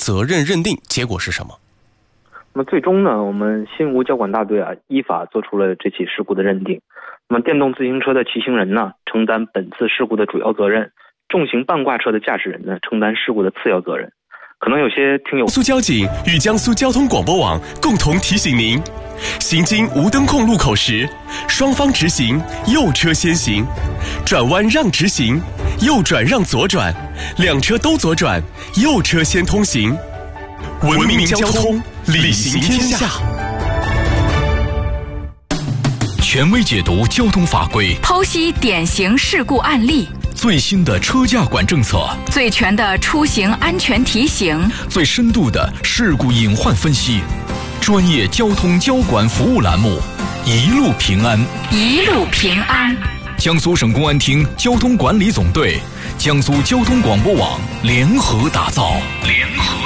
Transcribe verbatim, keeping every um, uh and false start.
责任认定结果是什么？ 那么最终呢，我们新吴交管大队啊，依法做出了这起事故的认定。那么电动自行车的骑行人呢，承担本次事故的主要责任；重型半挂车的驾驶人呢，承担事故的次要责任。可能有些听友， 江苏交警与江苏交通广播网共同提醒您：行经无灯控路口时，双方直行，右车先行；转弯让直行，右转让左转；两车都左转，右车先通行。文明交通，理行天下。 权威解读交通法规， 剖析典型事故案例， 最新的车驾管政策， 最全的出行安全提醒， 最深度的事故隐患分析，专业交通交管服务栏目，一路平安， 一路平安。 江苏省公安厅交通管理总队、江苏交通广播网联合打造，联合。